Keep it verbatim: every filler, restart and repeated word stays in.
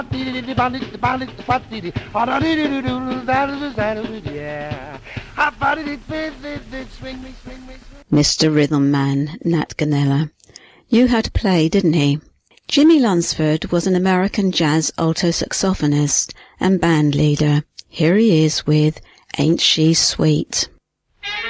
Mister Rhythm Man, Nat Ganella. You had to play, didn't he? Jimmy Lunsford was an American jazz alto saxophonist and band leader. Here he is with Ain't She Sweet.